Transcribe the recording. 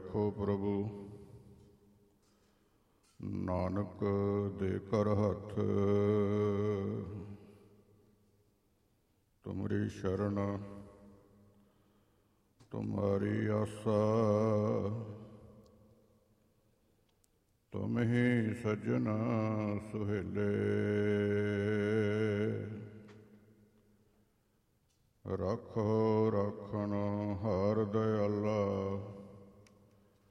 ਆਖੋ ਪ੍ਰਭੂ, ਨਾਨਕ ਦੇ ਕਰ ਹੱਥ। ਤੁਮਰੀ ਸ਼ਰਨ ਤੁਮਾਰੀ ਆਸਾ, ਤੁਮ ਹੀ ਸੱਜਣ ਸੁਹੇਲੇ।